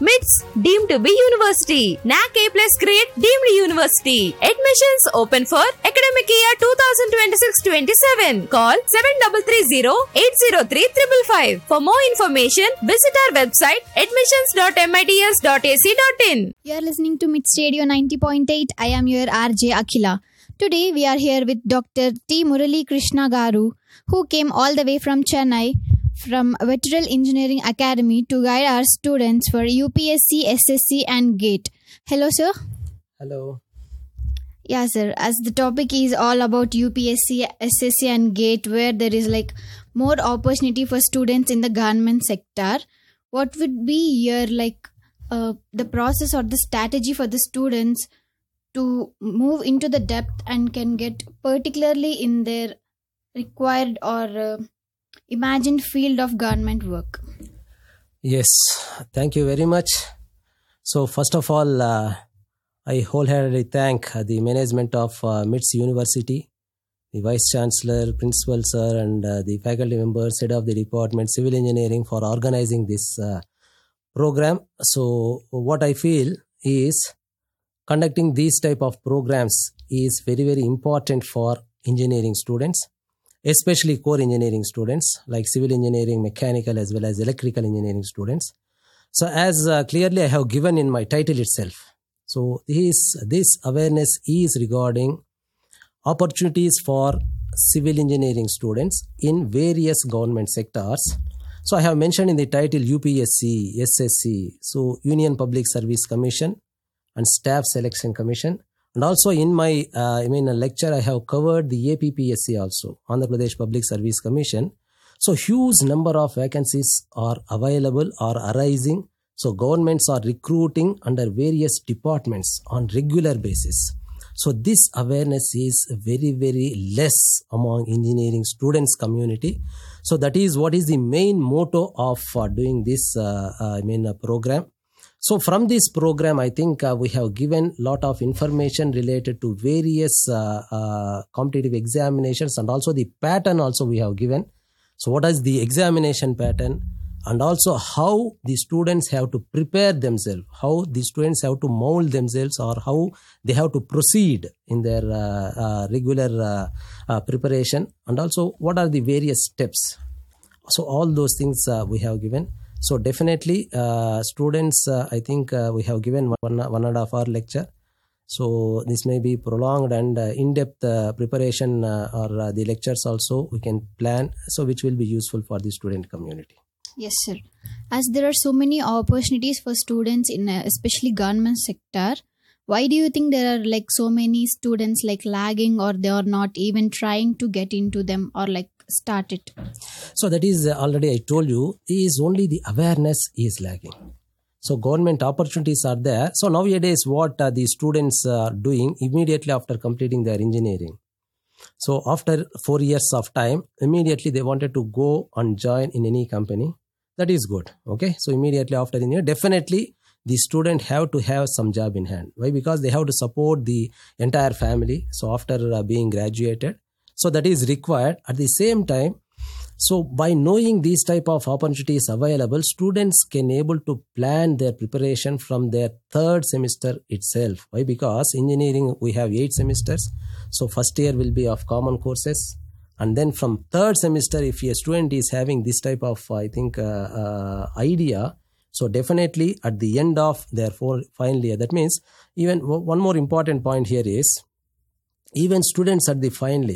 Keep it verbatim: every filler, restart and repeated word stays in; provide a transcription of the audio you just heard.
M I T S deemed to be university. N A C A plus grade deemed university. Admissions open for academic year twenty twenty-six twenty-seven. Call seven three three zero eight zero three five five five. For more information, visit our website admissions dot mits dot a c dot in. You are listening to M I T S Radio ninety point eight. I am your R J Akhila. Today we are here with Doctor T. Murali Krishna Garu, who came all the way from Chennai from Veteran Engineering Academy to guide our students for U P S C, S S C and GATE. Hello, sir. Hello. Yeah, sir. As the topic is all about U P S C, S S C and GATE, where there is like more opportunity for students in the government sector, what would be your like uh, the process or the strategy for the students to move into the depth and can get particularly in their required or uh, imagined field of government work? Yes, thank you very much. So first of all, uh, I wholeheartedly thank uh, the management of uh, M I T S University, the Vice Chancellor, Principal Sir and uh, the faculty members, Head of the Department, Civil Engineering for organizing this uh, program. So what I feel is conducting these type of programs is very, very important for engineering students, especially core engineering students like civil engineering, mechanical as well as electrical engineering students. So as uh, clearly I have given in my title itself. So this, this awareness is regarding opportunities for civil engineering students in various government sectors. So I have mentioned in the title U P S C, S S C, so Union Public Service Commission and Staff Selection Commission. And also in my uh, I mean, lecture, I have covered the A P P S C also, Andhra Pradesh Public Service Commission. So huge number of vacancies are available or arising. So governments are recruiting under various departments on regular basis. So this awareness is very, very less among engineering students community. So that is what is the main motto of uh, doing this uh, uh, I mean, uh, program. So from this program, I think uh, we have given lot of information related to various uh, uh, competitive examinations and also the pattern also we have given. So what is the examination pattern and also how the students have to prepare themselves, how the students have to mold themselves or how they have to proceed in their uh, uh, regular uh, uh, preparation and also what are the various steps. So all those things uh, we have given. So definitely, uh, students, uh, I think uh, we have given one, one and a half hour lecture. So this may be prolonged and uh, in-depth uh, preparation uh, or uh, the lectures also we can plan. So which will be useful for the student community. Yes, sir. As there are so many opportunities for students in uh, especially government sector, why do you think there are like so many students like lagging or they are not even trying to get into them or like start it? So that is uh, already I told you is only the awareness is lagging. So government opportunities are there. So nowadays what are the students uh, doing immediately after completing their engineering? So after four years of time, immediately they wanted to go and join in any company. That is good. Okay. So immediately after the year, definitely the student have to have some job in hand. Why? Because they have to support the entire family. So after uh, being graduated, so that is required. At the same time, so by knowing these type of opportunities available, students can able to plan their preparation from their third semester itself. Why? Because engineering, we have eight semesters. So first year will be of common courses. And then from third semester, if a student is having this type of, I think, uh, uh, idea, so definitely at the end of their final year, that means even one more important point here is, even students at the final year,